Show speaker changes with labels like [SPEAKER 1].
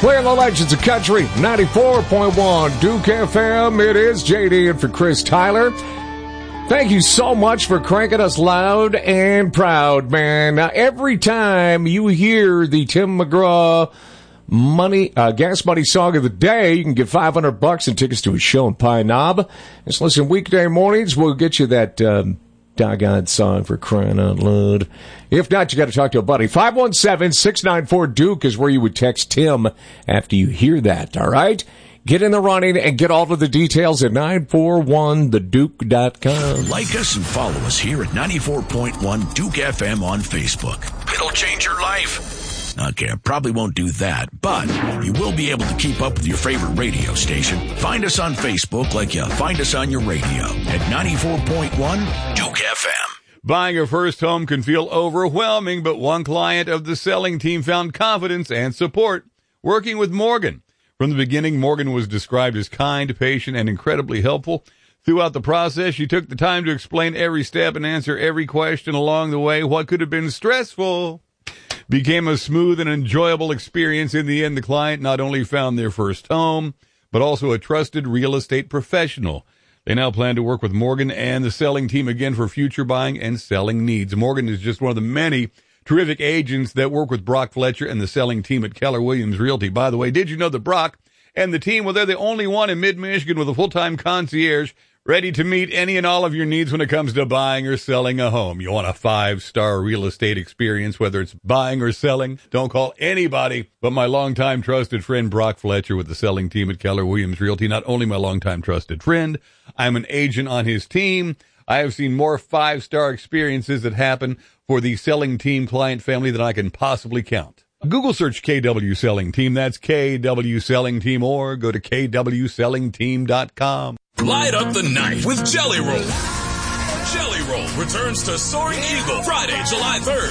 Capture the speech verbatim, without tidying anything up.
[SPEAKER 1] Playing the legends of country, ninety-four point one Duke F M. It is J D and for Chris Tyler. Thank you so much for cranking us loud and proud, man. Now, every time you hear the Tim McGraw money, uh, gas money song of the day, you can get five hundred bucks and tickets to a show in Pine Knob. Just listen, weekday mornings, we'll get you that, um, doggone song for crying out loud. If not, you got to talk to a buddy. five one seven, six nine four, Duke is where you would text Tim after you hear that, all right? Get in the running and get all of the details at nine four one the duke dot com.
[SPEAKER 2] Like us and follow us here at ninety-four point one Duke F M on Facebook. It'll change your life. Okay, I probably won't do that, but you will be able to keep up with your favorite radio station. Find us on Facebook like you find us on your radio at ninety-four point one Duke F M.
[SPEAKER 3] Buying your first home can feel overwhelming, but one client of the selling team found confidence and support working with Morgan. From the beginning, Morgan was described as kind, patient, and incredibly helpful. Throughout the process, she took the time to explain every step and answer every question along the way. What could have been stressful became a smooth and enjoyable experience. In the end, the client not only found their first home, but also a trusted real estate professional. They now plan to work with Morgan and the selling team again for future buying and selling needs. Morgan is just one of the many terrific agents that work with Brock Fletcher and the selling team at Keller Williams Realty. By the way, did you know that Brock and the team, well, they're the only one in mid-Michigan with a full-time concierge ready to meet any and all of your needs when it comes to buying or selling a home. You want a five-star real estate experience, whether it's buying or selling? Don't call anybody but my longtime trusted friend Brock Fletcher with the selling team at Keller Williams Realty. Not only my longtime trusted friend, I'm an agent on his team. I have seen more five-star experiences that happen for the selling team client family than I can possibly count. Google search K W Selling Team. That's K W Selling Team, or go to K W selling team dot com.
[SPEAKER 4] Light up the night with Jelly Roll. Jelly Roll returns to Soaring Eagle Friday, July third.